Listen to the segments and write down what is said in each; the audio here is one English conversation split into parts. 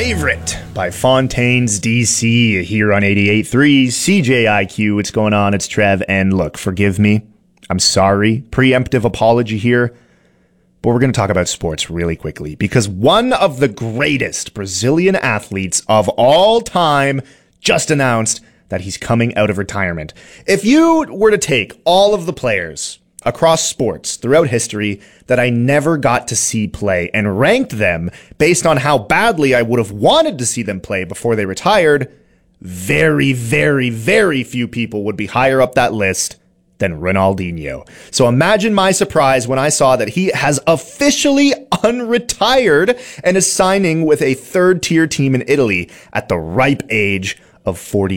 Favorite by Fontaine's DC here on 88.3 CJIQ. What's going on? It's Trev. And look, forgive me. I'm sorry. Preemptive apology here. But we're going to talk about sports really quickly because one of the greatest Brazilian athletes of all time just announced that he's coming out of retirement. If you were to take all of the players across sports throughout history that I never got to see play and ranked them based on how badly I would have wanted to see them play before they retired, very, very, very few people would be higher up that list than Ronaldinho. So imagine my surprise when I saw that he has officially unretired and is signing with a third-tier team in Italy at the ripe age of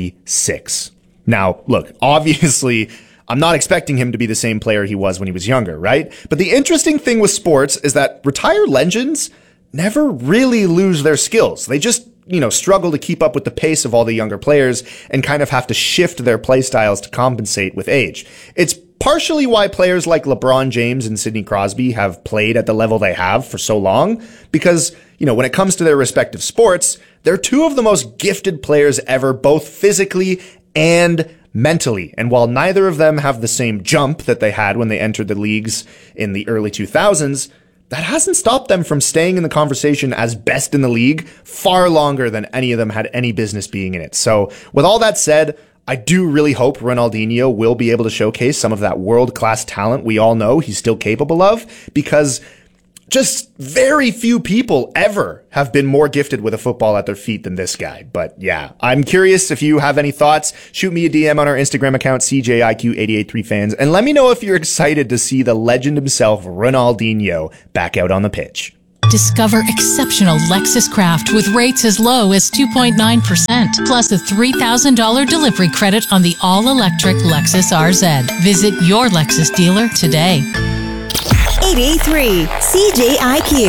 46. Now, look, obviously, I'm not expecting him to be the same player he was when he was younger, right? But the interesting thing with sports is that retired legends never really lose their skills. They just, struggle to keep up with the pace of all the younger players and kind of have to shift their play styles to compensate with age. It's partially why players like LeBron James and Sidney Crosby have played at the level they have for so long, because, when it comes to their respective sports, they're two of the most gifted players ever, both physically and mentally. And while neither of them have the same jump that they had when they entered the leagues in the early 2000s, that hasn't stopped them from staying in the conversation as best in the league far longer than any of them had any business being in it. So with all that said, I do really hope Ronaldinho will be able to showcase some of that world-class talent we all know he's still capable of, because just very few people ever have been more gifted with a football at their feet than this guy. But yeah, I'm curious if you have any thoughts. Shoot me a DM on our Instagram account, CJIQ883fans, and let me know if you're excited to see the legend himself, Ronaldinho, back out on the pitch. Discover exceptional Lexus Craft with rates as low as 2.9%, plus a $3,000 delivery credit on the all-electric Lexus RZ. Visit your Lexus dealer today. 88.3 CJIQ.